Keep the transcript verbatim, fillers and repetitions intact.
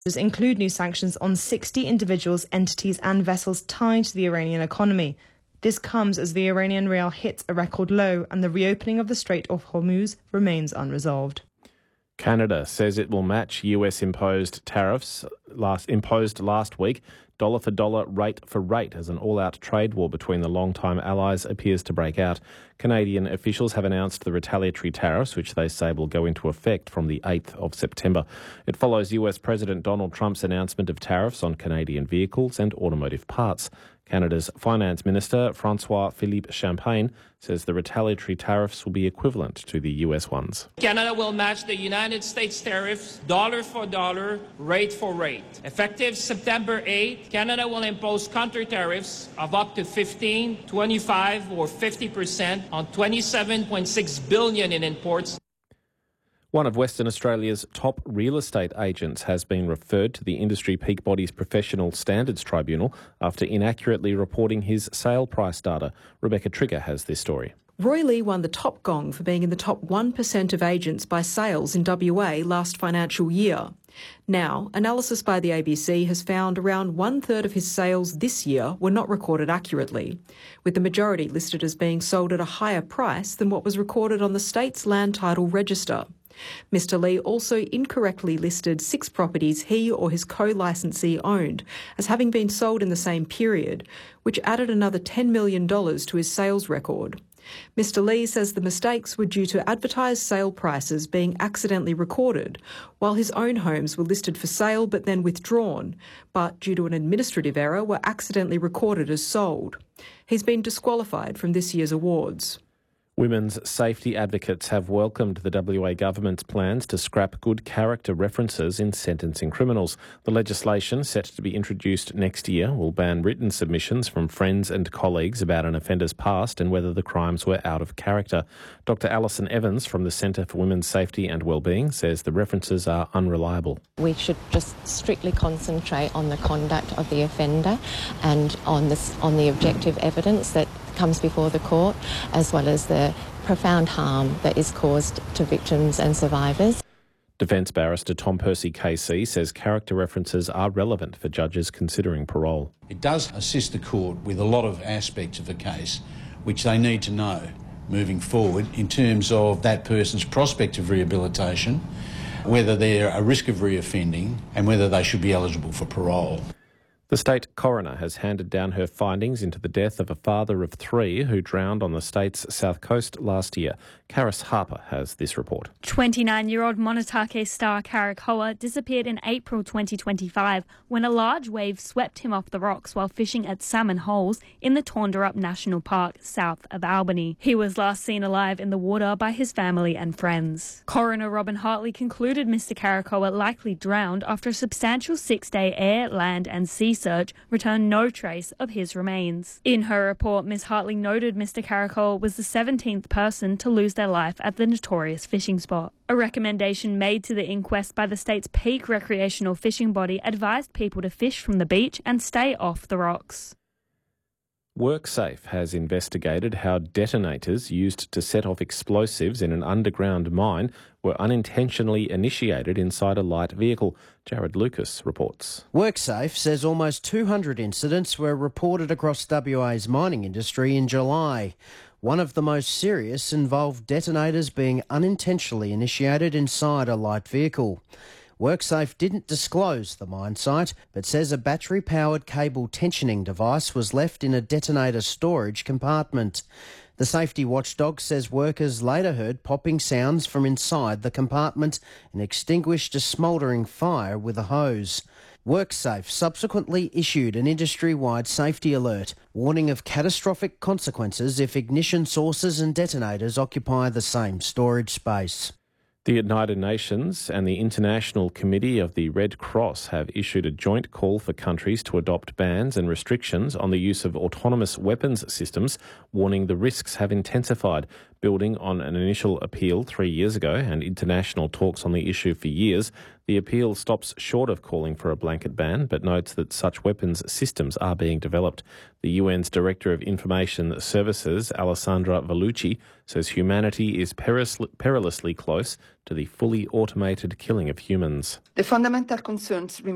include new sanctions on sixty individuals, entities and vessels tied to the Iranian economy. This comes as the Iranian rial hits a record low and the reopening of the Strait of Hormuz remains unresolved. Canada says it will match U S-imposed tariffs last, imposed last week, dollar for dollar, rate for rate, as an all-out trade war between the long-time allies appears to break out. Canadian officials have announced the retaliatory tariffs, which they say will go into effect from the eighth of September. It follows U S President Donald Trump's announcement of tariffs on Canadian vehicles and automotive parts. Canada's Finance Minister, François-Philippe Champagne, says the retaliatory tariffs will be equivalent to the U S ones. Canada will match the United States tariffs dollar for dollar, rate for rate. Effective September eighth, Canada will impose counter tariffs of up to fifteen, twenty-five or fifty percent on twenty-seven point six billion dollars in imports. One of Western Australia's top real estate agents has been referred to the industry peak body's Professional Standards Tribunal after inaccurately reporting his sale price data. Rebecca Trigger has this story. Roy Lee won the top gong for being in the top one percent of agents by sales in W A last financial year. Now, analysis by the A B C has found around one-third of his sales this year were not recorded accurately, with the majority listed as being sold at a higher price than what was recorded on the state's land title register. Mister Lee also incorrectly listed six properties he or his co-licensee owned as having been sold in the same period, which added another ten million dollars to his sales record. Mister Lee says the mistakes were due to advertised sale prices being accidentally recorded, while his own homes were listed for sale but then withdrawn, but due to an administrative error were accidentally recorded as sold. He's been disqualified from this year's awards. Women's safety advocates have welcomed the W A government's plans to scrap good character references in sentencing criminals. The legislation, set to be introduced next year, will ban written submissions from friends and colleagues about an offender's past and whether the crimes were out of character. Doctor Alison Evans from the Centre for Women's Safety and Wellbeing says the references are unreliable. We should just strictly concentrate on the conduct of the offender and on this, on the objective evidence that comes before the court, as well as the profound harm that is caused to victims and survivors. Defence barrister Tom Percy K C says character references are relevant for judges considering parole. It does assist the court with a lot of aspects of the case which they need to know moving forward in terms of that person's prospect of rehabilitation, whether they're a risk of reoffending and whether they should be eligible for parole. The state coroner has handed down her findings into the death of a father of three who drowned on the state's south coast last year. Karis Harper has this report. twenty-nine-year-old Monotake star Karakoa disappeared in April twenty twenty-five when a large wave swept him off the rocks while fishing at salmon holes in the Taunderup National Park, south of Albany. He was last seen alive in the water by his family and friends. Coroner Robin Hartley concluded Mister Karakoa likely drowned after a substantial six-day air, land and sea search returned no trace of his remains. In her report, Miz Hartley noted Mister Karakoa was the seventeenth person to lose their life at the notorious fishing spot. A recommendation made to the inquest by the state's peak recreational fishing body advised people to fish from the beach and stay off the rocks. WorkSafe has investigated how detonators used to set off explosives in an underground mine were unintentionally initiated inside a light vehicle. Jared Lucas reports. WorkSafe says almost two hundred incidents were reported across W A's mining industry in July. One of the most serious involved detonators being unintentionally initiated inside a light vehicle. WorkSafe didn't disclose the mine site, but says a battery-powered cable tensioning device was left in a detonator storage compartment. The safety watchdog says workers later heard popping sounds from inside the compartment and extinguished a smouldering fire with a hose. WorkSafe subsequently issued an industry-wide safety alert, warning of catastrophic consequences if ignition sources and detonators occupy the same storage space. The United Nations and the International Committee of the Red Cross have issued a joint call for countries to adopt bans and restrictions on the use of autonomous weapons systems, warning the risks have intensified. Building on an initial appeal three years ago and international talks on the issue for years, the appeal stops short of calling for a blanket ban, but notes that such weapons systems are being developed. The U N's Director of Information Services, Alessandra Vellucci, says humanity is perilously, perilously close to the fully automated killing of humans. The fundamental concerns remain